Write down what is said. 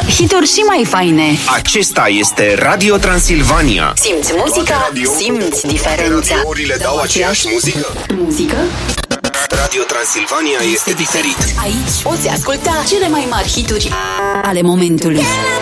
hituri și mai faine. Acesta este Radio Transilvania. Simți muzica, simți diferența. Radiourile dau aceeași muzică? Muzică? Radio Transilvania este diferit. Aici poți asculta cele mai mari hituri ale momentului.